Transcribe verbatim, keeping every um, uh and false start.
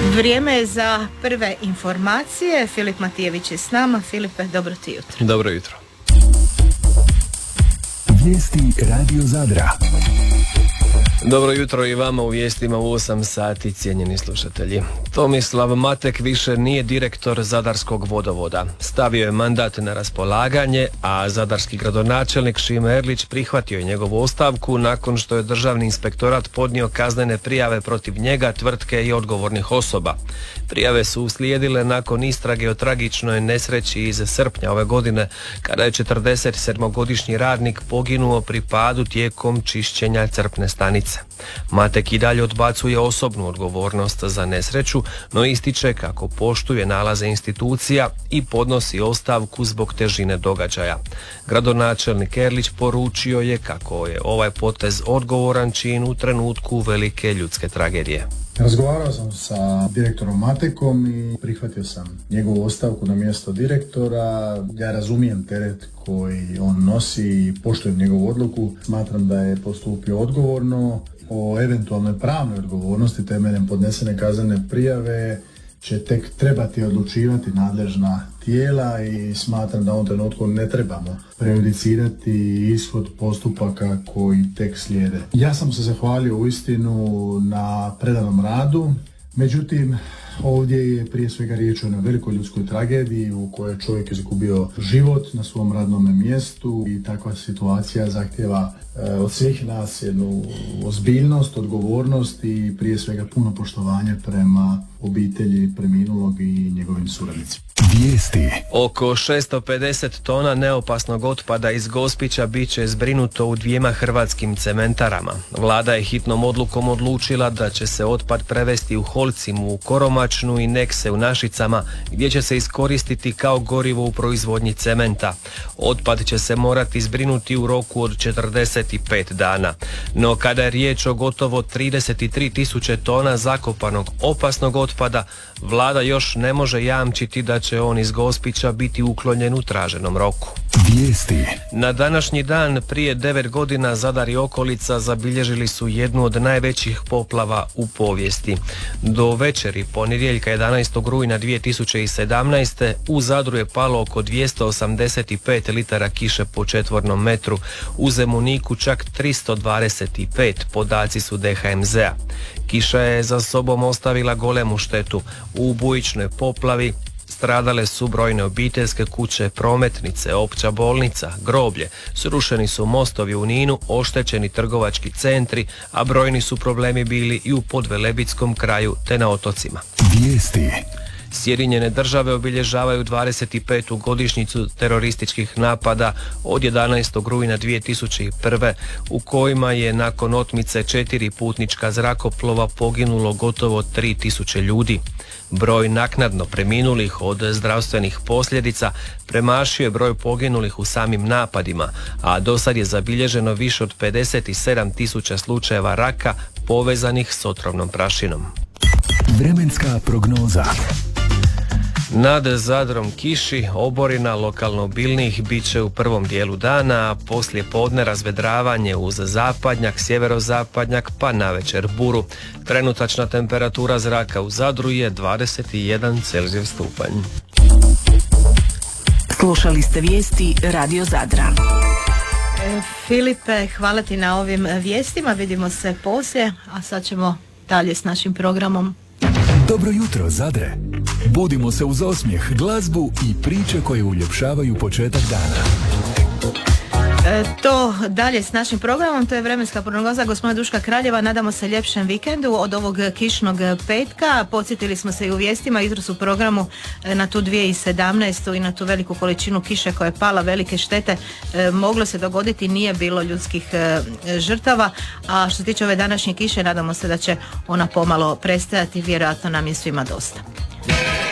Vrijeme je za prve informacije. Filip Matijević je s nama. Filipe, dobro ti jutro. Dobro jutro. Vijesti Radio Zadra. Dobro jutro i vama u vijestima u osam sati, cijenjeni slušatelji. Tomislav Matek više nije direktor Zadarskog vodovoda. Stavio je mandat na raspolaganje, a zadarski gradonačelnik Šime Erlić prihvatio je njegovu ostavku nakon što je Državni inspektorat podnio kaznene prijave protiv njega, tvrtke i odgovornih osoba. Prijave su uslijedile nakon istrage o tragičnoj nesreći iz srpnja ove godine, kada je četrdesetsedmogodišnji radnik poginuo pri padu tijekom čišćenja crpne stanice. Matek i dalje odbacuje osobnu odgovornost za nesreću, no ističe kako poštuje nalaze institucija i podnosi ostavku zbog težine događaja. Gradonačelnik Erlić poručio je kako je ovaj potez odgovoran čin u trenutku velike ljudske tragedije. Razgovarao sam sa direktorom Matekom i prihvatio sam njegovu ostavku na mjesto direktora. Ja razumijem teret koji on nosi i poštujem njegovu odluku. Smatram da je postupio odgovorno. O eventualnoj pravnoj odgovornosti temeljem podnesene kaznene prijave će tek trebati odlučivati nadležna tijela i smatram da u ovom trenutku ne trebamo prejudicirati ishod postupaka koji tek slijede. Ja sam se zahvalio uistinu na predanom radu, međutim ovdje je prije svega riječ o jednoj velikoj ljudskoj tragediji u kojoj je čovjek izgubio život na svom radnom mjestu i takva situacija zahtjeva e, od svih nas jednu ozbiljnost, odgovornost i prije svega puno poštovanje prema obitelji preminulog i njegovim suradnicima. Vijesti. Oko šesto pedeset tona neopasnog otpada iz Gospića bit će zbrinuto u dvijema hrvatskim cementarama. Vlada je hitnom odlukom odlučila da će se otpad prevesti u Holcimu u Koromačnu i Nekse u Našicama, gdje će se iskoristiti kao gorivo u proizvodnji cementa. Otpad će se morati zbrinuti u roku od četrdeset pet dana. No kada je riječ o gotovo trideset tri tisuće tona zakopanog opasnog otpada, Vlada još ne može jamčiti da će on iz Gospića biti uklonjen u traženom roku. Vijesti. Na današnji dan prije devet godina Zadar i okolica zabilježili su jednu od najvećih poplava u povijesti. Do večeri ponedjeljka jedanaestog rujna dvije tisuće sedamnaeste. u Zadru je palo oko dvjesto osamdeset pet litara kiše po četvornom metru, u Zemuniku čak tristo dvadeset pet, podaci su D H M Z-a. Kiša je za sobom ostavila golemu štetu. U bujičnoj poplavi stradale su brojne obiteljske kuće, prometnice, opća bolnica, groblje, srušeni su mostovi u Ninu, oštećeni trgovački centri, a brojni su problemi bili i u podvelebitskom kraju te na otocima. Vijesti. Sjedinjene države obilježavaju dvadeset petu godišnjicu terorističkih napada od jedanaestog rujna dvije tisuće prve. u kojima je nakon otmice četiri putnička zrakoplova poginulo gotovo tri tisuće ljudi. Broj naknadno preminulih od zdravstvenih posljedica premašio je broj poginulih u samim napadima, a dosad je zabilježeno više od pedeset sedam tisuća slučajeva raka povezanih s otrovnom prašinom. Vremenska prognoza. Nad Zadrom kiši, oborina, lokalno obilnih bit će u prvom dijelu dana, a poslije podne razvedravanje uz zapadnjak, sjeverozapadnjak pa navečer buru. Trenutačna temperatura zraka u Zadru je dvadeset jedan Celzijev stupanj. Slušali ste vijesti Radio Zadra. E, Filipe, hvala ti na ovim vijestima, vidimo se poslije, a sad ćemo dalje s našim programom. Dobro jutro, Zadre. Budimo se uz osmijeh, glazbu i priče koje uljepšavaju početak dana. E, to dalje s našim programom, to je vremenska prognoza gospodina Duška Kraljeva. Nadamo se ljepšem vikendu od ovog kišnog petka. Podsjetili smo se i u vijestima, jutros u programu na tu dvije tisuće sedamnaestu. i na tu veliku količinu kiše koja je pala, velike štete e, moglo se dogoditi, nije bilo ljudskih e, žrtava. A što se tiče ove današnje kiše, nadamo se da će ona pomalo prestajati, vjerojatno nam je svima dosta.